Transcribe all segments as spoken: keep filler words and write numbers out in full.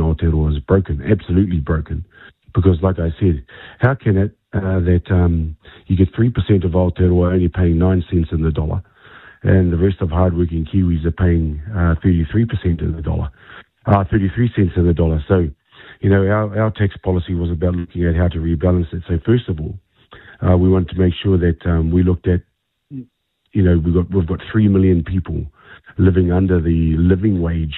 Aotearoa is broken, absolutely broken. Because, like I said, how can it uh, that um, you get three percent of Aotearoa only paying nine cents in the dollar, and the rest of hardworking Kiwis are paying uh, thirty-three percent in the dollar, uh, thirty-three cents in the dollar. So, you know, our, our tax policy was about looking at how to rebalance it. So, first of all, uh, we wanted to make sure that um, we looked at, you know, we've got, we've got three million people living under the living wage.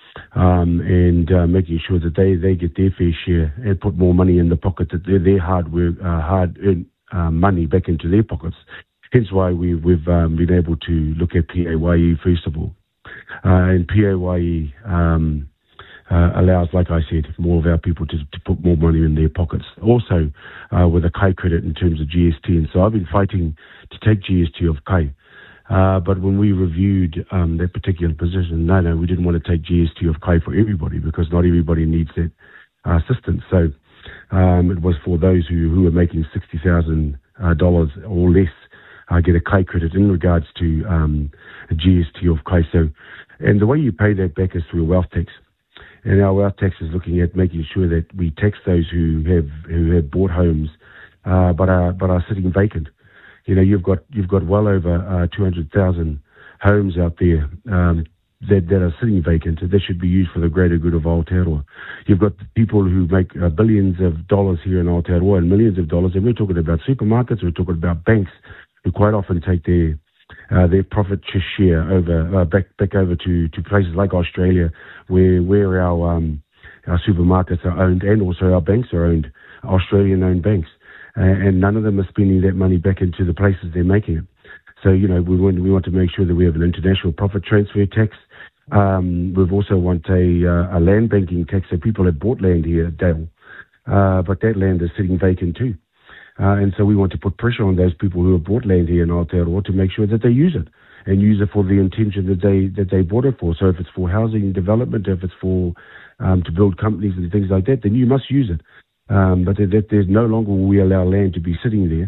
Um, and uh, making sure that they, they get their fair share and put more money in the pocket, that their, their hard work, uh, hard earned uh, money back into their pockets. Hence why we, we've um, been able to look at P A Y E first of all. Uh, and P A Y E um, uh, allows, like I said, more of our people to, to put more money in their pockets. Also, uh, with a Kai credit in terms of G S T. And so I've been fighting to take G S T off Kai. Uh, but when we reviewed um, that particular position, no, no, we didn't want to take G S T off Kai for everybody because not everybody needs that uh, assistance. So um, it was for those who, who are making sixty thousand dollars uh, or less uh, get a Kai credit in regards to um, a G S T off Kai. So, and the way you pay that back is through a wealth tax. And our wealth tax is looking at making sure that we tax those who have who have bought homes uh, but are but are sitting vacant. You know, you've got you've got well over uh, two hundred thousand homes out there um, that, that are sitting vacant. That should be used for the greater good of Aotearoa. You've got people who make uh, billions of dollars here in Aotearoa and millions of dollars, and we're talking about supermarkets, we're talking about banks who quite often take their uh, their profit share over uh, back back over to, to places like Australia, where where our um, our supermarkets are owned and also our banks are owned, Australian-owned banks. Uh, and none of them are spending that money back into the places they're making it. So, you know, we want, we want to make sure that we have an international profit transfer tax. Um, we've also want a, uh, a land banking tax. So people have bought land here at Dale, uh, but that land is sitting vacant too. Uh, and so we want to put pressure on those people who have bought land here in Aotearoa to make sure that they use it and use it for the intention that they that they bought it for. So if it's for housing development, if it's for um, to build companies and things like that, then you must use it. Um, but that there's no longer will we allow land to be sitting there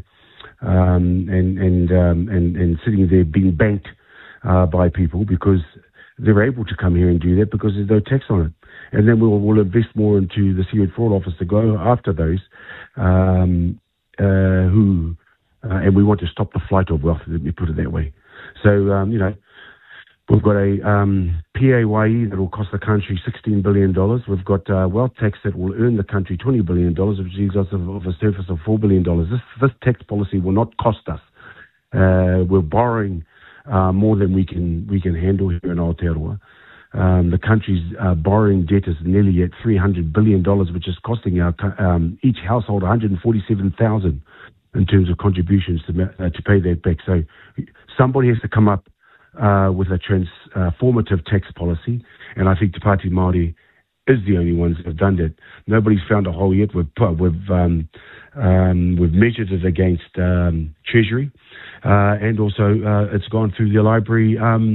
um, and and, um, and and sitting there being banked uh, by people because they're able to come here and do that because there's no tax on it. And then we'll, we'll invest more into the Seaward Fraud Office to go after those um, uh, who, uh, and we want to stop the flight of wealth, let me put it that way. So, um, you know, we've got a um, P A Y E that will cost the country sixteen billion dollars. We've got uh, wealth tax that will earn the country twenty billion dollars, which leaves us of, of a surplus of four billion dollars. This, this tax policy will not cost us. Uh, we're borrowing uh, more than we can we can handle here in Aotearoa. Um, the country's uh, borrowing debt is nearly at three hundred billion dollars, which is costing our um, each household one hundred forty-seven thousand dollars in terms of contributions to, uh, to pay that back. So somebody has to come up Uh, with a transformative tax policy, and I think Te Pāti Māori is the only ones that have done that. Nobody's found a hole yet. We've we've um, um, we've measured it against um, Treasury, uh, and also uh, it's gone through the library, um,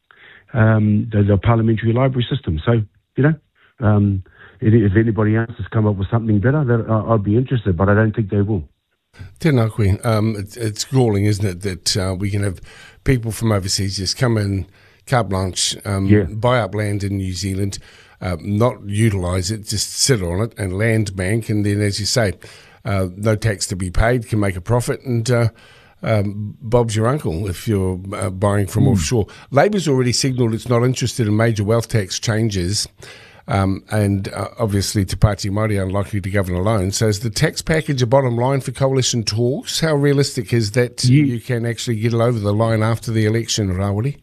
um, the, the parliamentary library system. So you know, um, if anybody else has come up with something better, that uh, I'd be interested, but I don't think they will. Tēnā koe. Um, it's, it's galling, isn't it, that uh, we can have people from overseas just come in, carte blanche, um, yeah. buy up land in New Zealand, uh, not utilise it, just sit on it and land bank, and then, as you say, uh, no tax to be paid, can make a profit, and uh, um, Bob's your uncle if you're uh, buying from mm. offshore. Labor's already signalled it's not interested in major wealth tax changes. Um, and uh, obviously Te Pāti Māori unlikely to govern alone. So is the tax package a bottom line for coalition talks? How realistic is that yeah. you can actually get it over the line after the election, Rawiri?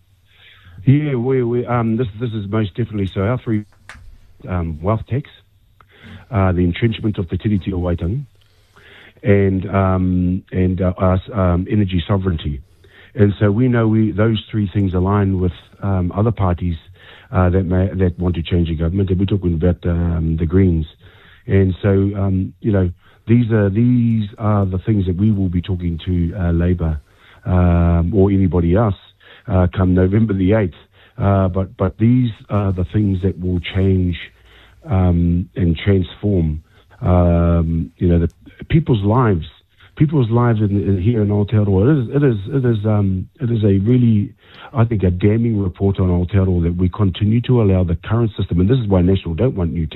Yeah, we, we, um, this, this is most definitely so. Our three um, wealth tax, uh, the entrenchment of the Tiriti o Waitangi, and, um, and uh, us, um, energy sovereignty. And so we know we those three things align with um, other parties Uh, that may, that want to change the government, and we're talking about um, the Greens, and so um, you know these are these are the things that we will be talking to uh, Labour um, or anybody else uh, come November the eighth. Uh, but but these are the things that will change um, and transform um, you know the people's lives. People's lives in, in, here in Aotearoa. It is, it is, it is, um, it is a really, I think, a damning report on Aotearoa that we continue to allow the current system, and this is why National don't want new